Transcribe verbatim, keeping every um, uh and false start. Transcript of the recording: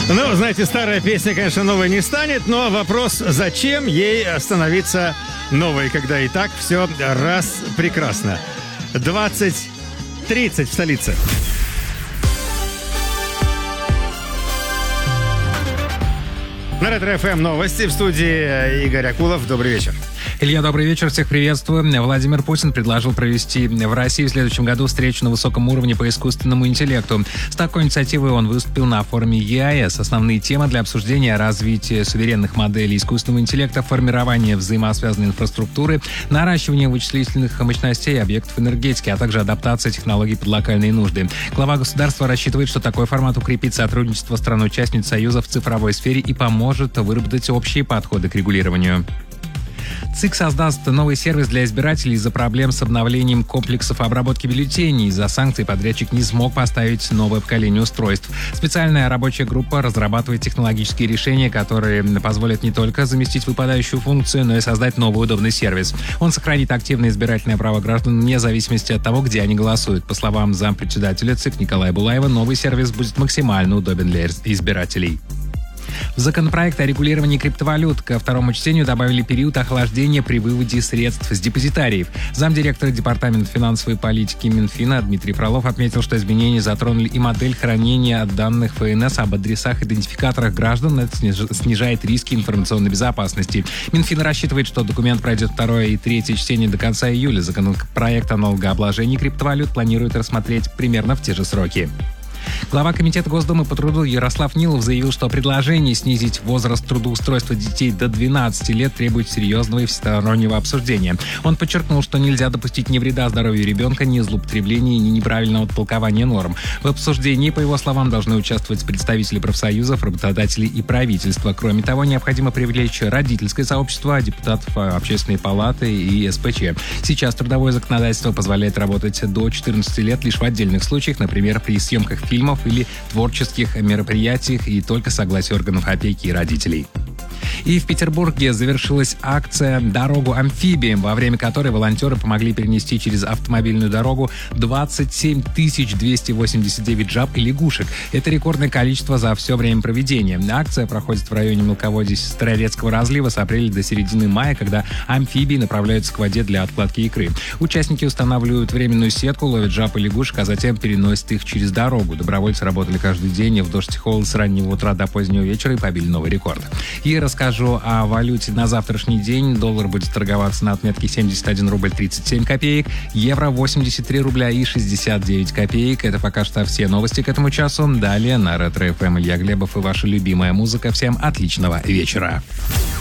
Ну, знаете, старая песня, конечно, новой не станет, но вопрос, зачем ей становиться новой, когда и так все раз прекрасно. двадцать тридцать в столице. На Ретро-эф эм новости, в студии Игорь Акулов. Добрый вечер. Илья, добрый вечер, всех приветствую. Владимир Путин предложил провести в России в следующем году встречу на высоком уровне по искусственному интеллекту. С такой инициативой он выступил на форуме и эй эс. Основные темы для обсуждения — развитие суверенных моделей искусственного интеллекта, формирование взаимосвязанной инфраструктуры, наращивание вычислительных мощностей и объектов энергетики, а также адаптация технологий под локальные нужды. Глава государства рассчитывает, что такой формат укрепит сотрудничество стран-участниц Союза в цифровой сфере и поможет выработать общие подходы к регулированию. ЦИК создаст новый сервис для избирателей из-за проблем с обновлением комплексов обработки бюллетеней. Из-за санкций подрядчик не смог поставить новое поколение устройств. Специальная рабочая группа разрабатывает технологические решения, которые позволят не только заместить выпадающую функцию, но и создать новый удобный сервис. Он сохранит активное избирательное право граждан вне зависимости от того, где они голосуют. По словам зампредседателя ЦИК Николая Булаева, новый сервис будет максимально удобен для избирателей. В законопроект о регулировании криптовалют ко второму чтению добавили период охлаждения при выводе средств с депозитариев. Замдиректора Департамента финансовой политики Минфина Дмитрий Фролов отметил, что изменения затронули и модель хранения данных эф эн эс об адресах, идентификаторах граждан. Это снижает риски информационной безопасности. Минфин рассчитывает, что документ пройдет второе и третье чтение до конца июля. Законопроект о налогообложении криптовалют планирует рассмотреть примерно в те же сроки. Глава Комитета Госдумы по труду Ярослав Нилов заявил, что предложение снизить возраст трудоустройства детей до двенадцати лет требует серьезного и всестороннего обсуждения. Он подчеркнул, что нельзя допустить ни вреда здоровью ребенка, ни злоупотребления, ни неправильного толкования норм. В обсуждении, по его словам, должны участвовать представители профсоюзов, работодателей и правительства. Кроме того, необходимо привлечь родительское сообщество, депутатов Общественной палаты и эс пэ че. Сейчас трудовое законодательство позволяет работать до четырнадцати лет лишь в отдельных случаях, например, при съемках фильмов или творческих мероприятиях, и только согласие органов опеки и родителей. И в Петербурге завершилась акция «Дорогу амфибиям», во время которой волонтеры помогли перенести через автомобильную дорогу двадцать семь тысяч двести восемьдесят девять жаб и лягушек. Это рекордное количество за все время проведения. Акция проходит в районе мелководья Сестрорецкого разлива с апреля до середины мая, когда амфибии направляются к воде для откладки икры. Участники устанавливают временную сетку, ловят жаб и лягушек, а затем переносят их через дорогу. Добровольцы работали каждый день в дождь и холод с раннего утра до позднего вечера и побили новый рекорд. И расскажу о валюте на завтрашний день. Доллар будет торговаться на отметке семьдесят один рубль тридцать семь копеек, евро восемьдесят три рубля и шестьдесят девять копеек. Это пока что все новости к этому часу. Далее на Ретро-эф эм Илья Глебов и ваша любимая музыка. Всем отличного вечера.